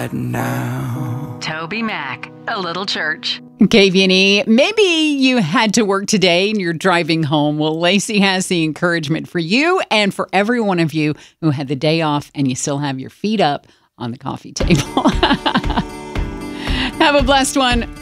now. Toby Mac, A Little Church. KVNE, maybe you had to work today and you're driving home. Well, Lacey has the encouragement for you and for every one of you who had the day off and you still have your feet up on the coffee table. Have a blessed one.